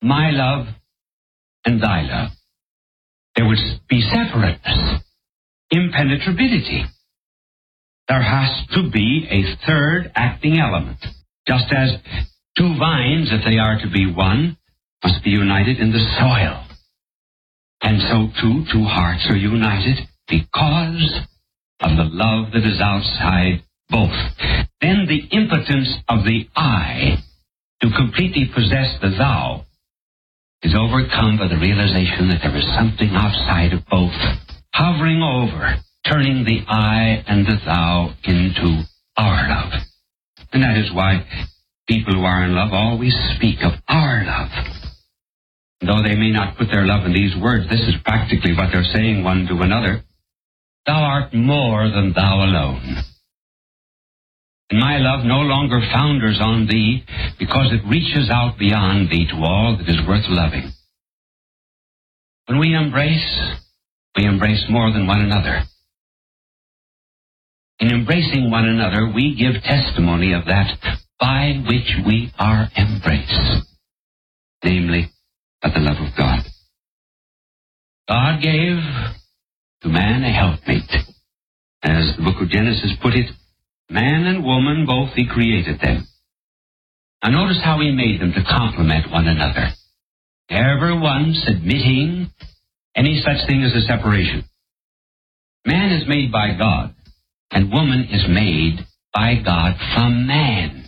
my love and thy love. There would be separateness, impenetrability. There has to be a third acting element. Just as two vines, if they are to be one, must be united in the soil. And so too, two hearts are united because of the love that is outside both. Then the impotence of the I to completely possess the thou is overcome by the realization that there is something outside of both, hovering over, turning the I and the thou into our love. And that is why people who are in love always speak of our love. Though they may not put their love in these words, this is practically what they're saying one to another. Thou art more than thou alone. And my love no longer founders on thee because it reaches out beyond thee to all that is worth loving. When we embrace more than one another. In embracing one another, we give testimony of that by which we are embraced, namely, of the love of God. God gave to man a helpmate. As the book of Genesis put it, man and woman both he created them. Now notice how he made them to complement one another, never once admitting any such thing as a separation. Man is made by God, and woman is made by God from man.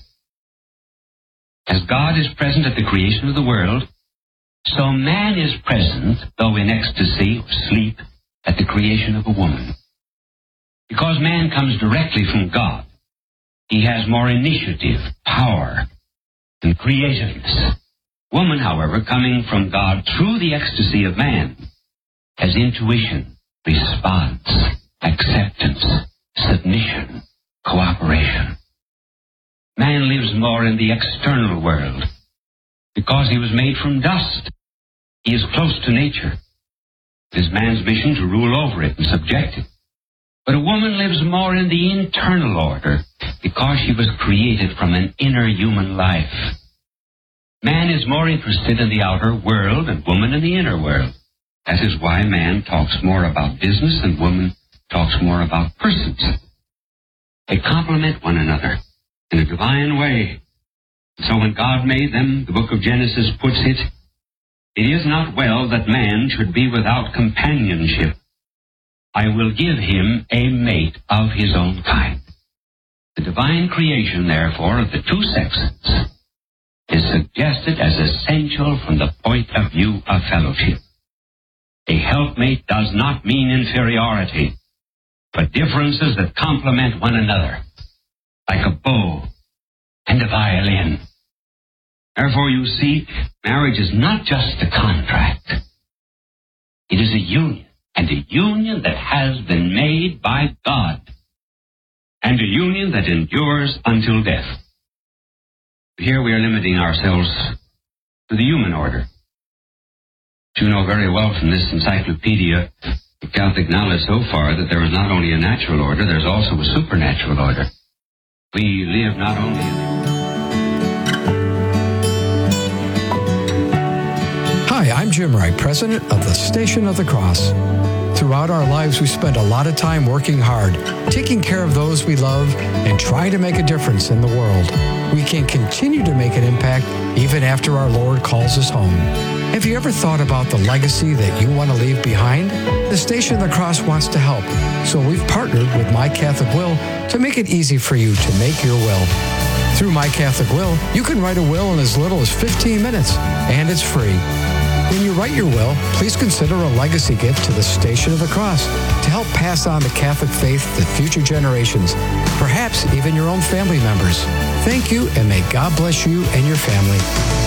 As God is present at the creation of the world, so man is present, though in ecstasy or sleep, at the creation of a woman. Because man comes directly from God, he has more initiative, power, and creativeness. Woman, however, coming from God through the ecstasy of man, has intuition, response, acceptance, submission, cooperation. Man lives more in the external world because he was made from dust. He is close to nature. It is man's mission to rule over it and subject it. But a woman lives more in the internal order because she was created from an inner human life. Man is more interested in the outer world and woman in the inner world. That is why man talks more about business and woman talks more about persons. They complement one another in a divine way. So when God made them, the book of Genesis puts it, it is not well that man should be without companionship. I will give him a mate of his own kind. The divine creation, therefore, of the two sexes is suggested as essential from the point of view of fellowship. A helpmate does not mean inferiority, but differences that complement one another, like a bow and a violin. Therefore, you see, marriage is not just a contract. It is a union, and a union that has been made by God, and a union that endures until death. Here we are limiting ourselves to the human order. You know very well from this encyclopedia of Catholic knowledge so far that there is not only a natural order, there's also a supernatural order. We live not only in... Hi, I'm Jim Wright, president of the Station of the Cross. Throughout our lives, we spend a lot of time working hard, taking care of those we love, and trying to make a difference in the world. We can continue to make an impact even after our Lord calls us home. Have you ever thought about the legacy that you want to leave behind? The Station of the Cross wants to help, so we've partnered with My Catholic Will to make it easy for you to make your will. Through My Catholic Will, you can write a will in as little as 15 minutes, and it's free. When you write your will, please consider a legacy gift to the Station of the Cross to help pass on the Catholic faith to future generations, perhaps even your own family members. Thank you, and may God bless you and your family.